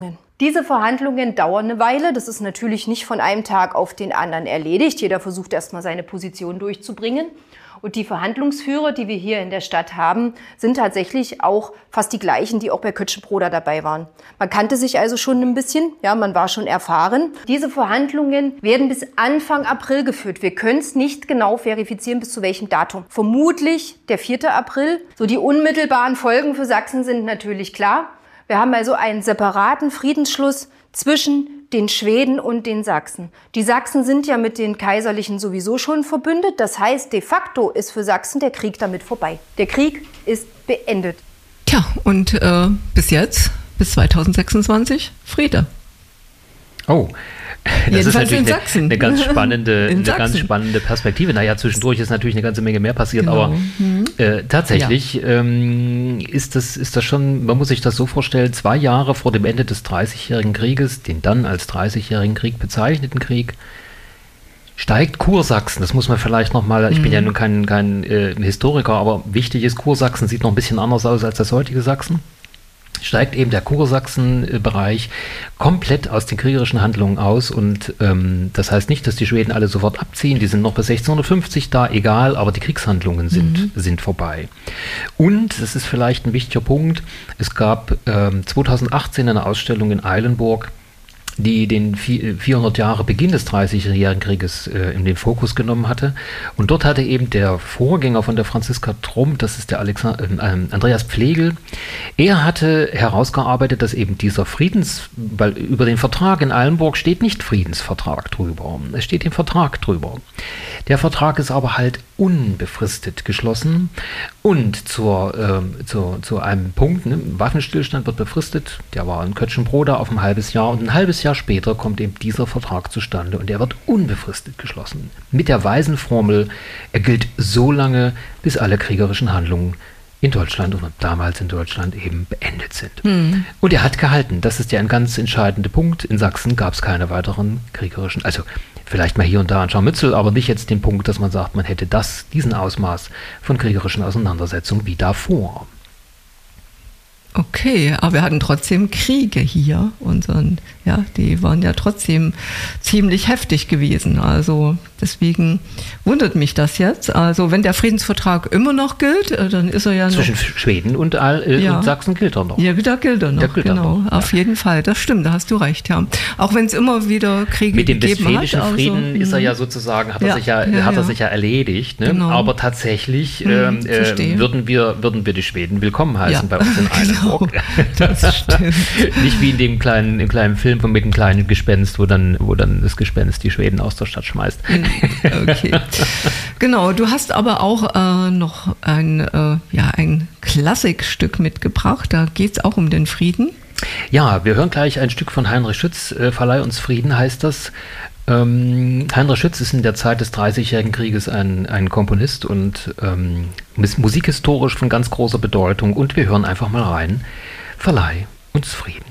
Diese Verhandlungen dauern eine Weile. Das ist natürlich nicht von einem Tag auf den anderen erledigt. Jeder versucht erstmal seine Position durchzubringen. Und die Verhandlungsführer, die wir hier in der Stadt haben, sind tatsächlich auch fast die gleichen, die auch bei Kötschenbroda dabei waren. Man kannte sich also schon ein bisschen, ja, man war schon erfahren. Diese Verhandlungen werden bis Anfang April geführt. Wir können es nicht genau verifizieren, bis zu welchem Datum. Vermutlich der 4. April. So, die unmittelbaren Folgen für Sachsen sind natürlich klar. Wir haben also einen separaten Friedensschluss zwischen den Schweden und den Sachsen. Die Sachsen sind ja mit den Kaiserlichen sowieso schon verbündet. Das heißt, de facto ist für Sachsen der Krieg damit vorbei. Der Krieg ist beendet. Tja, und bis jetzt, bis 2026, Friede. Oh, das ist natürlich eine ganz Sachsen. spannende Perspektive. Naja, zwischendurch ist natürlich eine ganze Menge mehr passiert, genau. Aber tatsächlich ist das schon, man muss sich das so vorstellen, 2 Jahre vor dem Ende des 30-jährigen Krieges, den dann als 30-jährigen Krieg bezeichneten Krieg, steigt Kursachsen, das muss man vielleicht nochmal, ich bin ja nun kein Historiker, aber wichtig ist, Kursachsen sieht noch ein bisschen anders aus als das heutige Sachsen. Steigt eben der Kursachsen-Bereich komplett aus den kriegerischen Handlungen aus und das heißt nicht, dass die Schweden alle sofort abziehen, die sind noch bis 1650 da, egal, aber die Kriegshandlungen sind vorbei. Und, das ist vielleicht ein wichtiger Punkt, es gab 2018 eine Ausstellung in Eilenburg, die den 400 Jahre Beginn des 30-jährigen Krieges in den Fokus genommen hatte. Und dort hatte eben der Vorgänger von der Franziska Trump, das ist der Andreas Pflegel, er hatte herausgearbeitet, dass eben dieser weil über den Vertrag in Eilenburg steht nicht Friedensvertrag drüber, es steht im Vertrag drüber. Der Vertrag ist aber halt unbefristet geschlossen und zu einem Punkt, ne, Waffenstillstand wird befristet, der war in Kötschenbroda auf ein halbes Jahr und ein halbes Jahr später kommt eben dieser Vertrag zustande und der wird unbefristet geschlossen. Mit der weisen Formel, er gilt so lange, bis alle kriegerischen Handlungen in Deutschland und damals in Deutschland eben beendet sind. Und er hat gehalten. Das ist ja ein ganz entscheidender Punkt. In Sachsen gab es keine weiteren kriegerischen, also vielleicht mal hier und da ein Scharmützel, aber nicht jetzt den Punkt, dass man sagt, man hätte diesen Ausmaß von kriegerischen Auseinandersetzungen wie davor. Okay, aber wir hatten trotzdem Kriege hier und die waren ja trotzdem ziemlich heftig gewesen. Also deswegen wundert mich das jetzt. Also wenn der Friedensvertrag immer noch gilt, dann ist er ja noch... Zwischen Schweden und Sachsen gilt er noch. Ja, da gilt er noch, genau. Auf jeden Fall, das stimmt, da hast du recht, ja. Auch wenn es immer wieder Kriege gegeben hat. Mit dem Westfälischen Frieden ist er ja sozusagen, hat er sich ja erledigt. Ne? Genau. Aber tatsächlich würden wir die Schweden willkommen heißen bei uns in Eilenburg. Das stimmt. Nicht wie in dem kleinen Film mit dem kleinen Gespenst, wo dann das Gespenst die Schweden aus der Stadt schmeißt. Okay. Genau, du hast aber auch noch ein Klassikstück mitgebracht. Da geht es auch um den Frieden. Ja, wir hören gleich ein Stück von Heinrich Schütz. Verleih uns Frieden heißt das. Heinrich Schütz ist in der Zeit des 30-jährigen Krieges ein Komponist und musikhistorisch von ganz großer Bedeutung. Und wir hören einfach mal rein. Verleih uns Frieden.